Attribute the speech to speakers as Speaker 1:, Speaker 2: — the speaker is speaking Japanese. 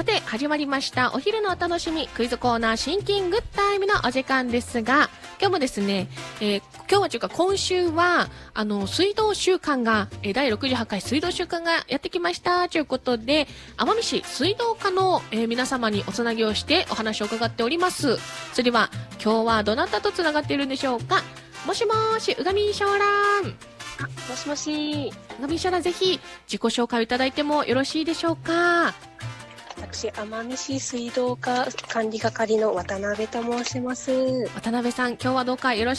Speaker 1: で始まりましたお昼のお楽しみクイズコーナーシンキングッタイムのお時間ですが、今日もですね、今日はというか今週は水道週間が、第68回水道週間がやってきましたということで、奄美市水道課の、皆様におつなぎをしてお話を伺っております。それでは今日はどなたとつながっているんでしょうか。もしもーし、うがみしょうらん。
Speaker 2: もしもし。
Speaker 1: うがみしょうらん、ぜひ自己紹介をいただいてもよろしいでしょうか。
Speaker 2: 私、奄美市水道課管理係の渡辺と申します。
Speaker 1: 渡辺さん、今日はどうかよろしく